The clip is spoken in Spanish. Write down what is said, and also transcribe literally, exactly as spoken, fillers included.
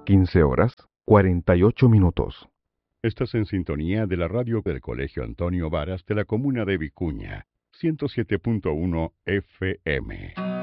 quince horas, cuarenta y ocho minutos. Estás en sintonía de la radio del Colegio Antonio Varas de la comuna de Vicuña, ciento siete punto uno F M.